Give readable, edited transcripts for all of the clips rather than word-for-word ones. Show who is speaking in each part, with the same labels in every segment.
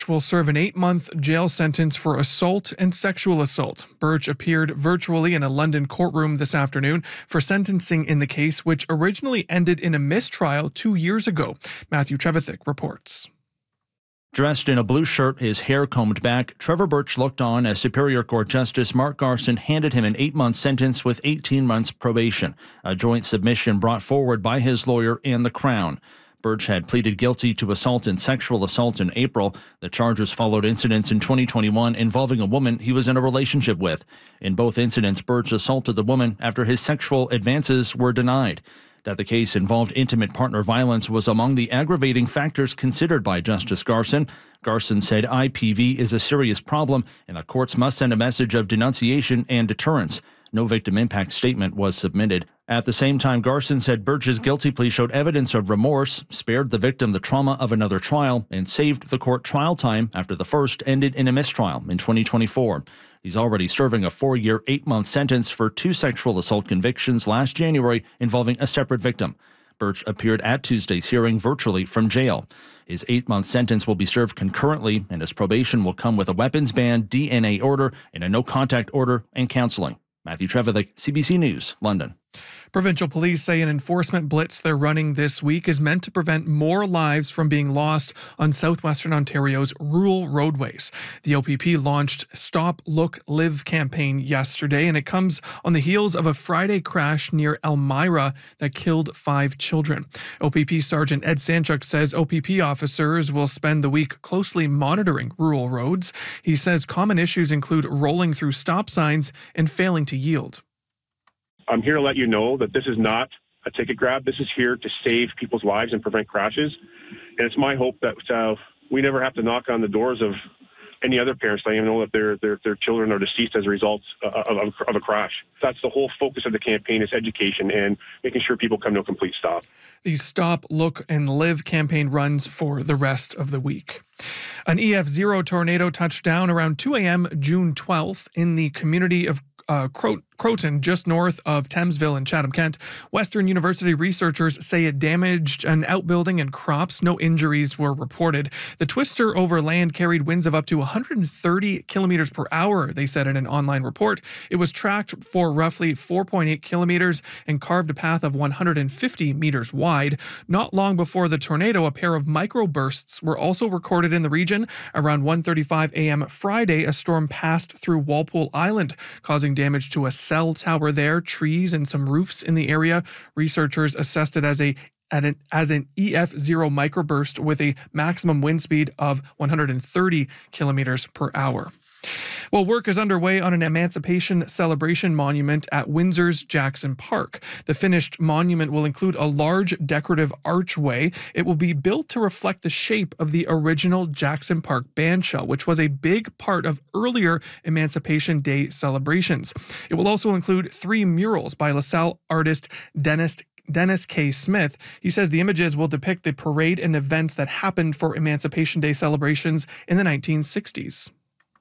Speaker 1: will serve an 8-month jail sentence for assault and sexual assault. Birch appeared virtually in a London courtroom this afternoon for sentencing in the case, which originally ended in a mistrial 2 years ago. Matthew Trevithick reports.
Speaker 2: Dressed in a blue shirt, his hair combed back, Trevor Birch looked on as Superior Court Justice Mark Garson handed him an 8-month sentence with 18 months probation, a joint submission brought forward by his lawyer and the Crown. Birch had pleaded guilty to assault and sexual assault in April. The charges followed incidents in 2021 involving a woman he was in a relationship with. In both incidents, Birch assaulted the woman after his sexual advances were denied. That the case involved intimate partner violence was among the aggravating factors considered by Justice Garson. Garson said IPV is a serious problem and the courts must send a message of denunciation and deterrence. No victim impact statement was submitted. At the same time, Garson said Birch's guilty plea showed evidence of remorse, spared the victim the trauma of another trial, and saved the court trial time after the first ended in a mistrial in 2024. He's already serving a 4-year, 8-month sentence for 2 sexual assault convictions last January involving a separate victim. Birch appeared at Tuesday's hearing virtually from jail. His 8-month sentence will be served concurrently, and his probation will come with a weapons ban, DNA order, and a no-contact order and counseling. Matthew Trevithick, CBC News, London.
Speaker 1: Provincial police say an enforcement blitz they're running this week is meant to prevent more lives from being lost on southwestern Ontario's rural roadways. The OPP launched Stop, Look, Live campaign yesterday, and it comes on the heels of a Friday crash near Elmira that killed 5 children. OPP Sergeant Ed Sanchuk says OPP officers will spend the week closely monitoring rural roads. He says common issues include rolling through stop signs and failing to yield.
Speaker 3: I'm here to let you know that this is not a ticket grab. This is here to save people's lives and prevent crashes. And it's my hope that we never have to knock on the doors of any other parents letting them know that their children are deceased as a result of a crash. That's the whole focus of the campaign, is education and making sure people come to a complete stop.
Speaker 1: The Stop, Look, and Live campaign runs for the rest of the week. An EF0 tornado touched down around 2 a.m. June 12th in the community of Croton, just north of Thamesville in Chatham-Kent. Western University researchers say it damaged an outbuilding and crops. No injuries were reported. The twister over land carried winds of up to 130 kilometers per hour, they said in an online report. It was tracked for roughly 4.8 kilometers and carved a path of 150 meters wide. Not long before the tornado, a pair of microbursts were also recorded in the region. Around 1:35 a.m. Friday, a storm passed through Walpole Island, causing damage to a cell tower there, trees, and some roofs in the area. Researchers assessed it as an EF0 microburst with a maximum wind speed of 130 kilometers per hour. Well, work is underway on an Emancipation Celebration monument at Windsor's Jackson Park. The finished monument will include a large decorative archway. It will be built to reflect the shape of the original Jackson Park bandshell, which was a big part of earlier Emancipation Day celebrations. It will also include 3 murals by LaSalle artist Dennis K. Smith. He says the images will depict the parade and events that happened for Emancipation Day celebrations in the 1960s.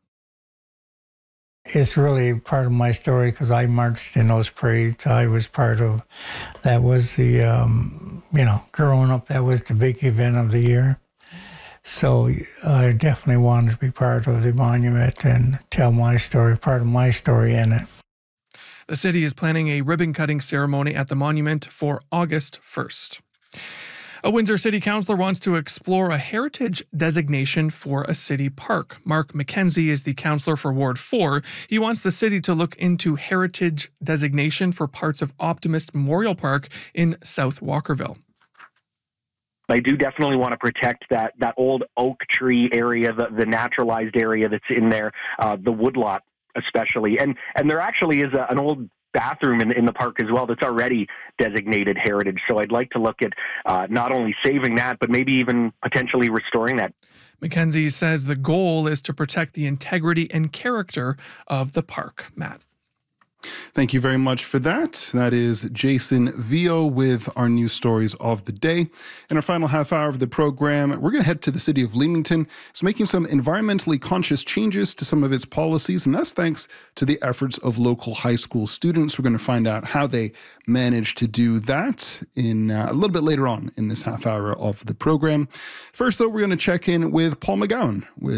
Speaker 4: It's really part of my story because I marched in those parades. I was part of, that was the, growing up, that was the big event of the year. So I definitely wanted to be part of the monument and tell my story, part of my story in it.
Speaker 1: The city is planning a ribbon-cutting ceremony at the monument for August 1st. A Windsor City Councillor wants to explore a heritage designation for a city park. Mark McKenzie is the councillor for Ward 4. He wants the city to look into heritage designation for parts of Optimist Memorial Park in South Walkerville.
Speaker 5: I do definitely want to protect that old oak tree area, the naturalized area that's in there, the woodlot especially. And there actually is an old bathroom in the park as well that's already designated heritage. So I'd like to look at not only saving that, but maybe even potentially restoring that.
Speaker 1: McKenzie says the goal is to protect the integrity and character of the park. Matt.
Speaker 6: Thank you very much for that. That is Jason Vio with our news stories of the day. In our final half hour of the program, we're going to head to the city of Leamington. It's making some environmentally conscious changes to some of its policies, and that's thanks to the efforts of local high school students. We're going to find out how they managed to do that in a little bit later on in this half hour of the program. First, though, we're going to check in with Paul McGowan with